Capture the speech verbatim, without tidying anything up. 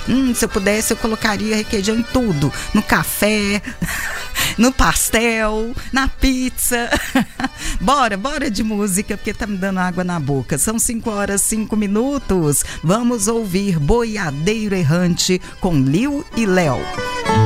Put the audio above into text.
Hum, se eu pudesse, eu colocaria requeijão em tudo. No café, no pastel, na pizza. Bora, bora de música, porque tá me dando água na boca. São cinco horas, cinco minutos. Vamos ouvir Boiadeiro Errante com Liu e Léo.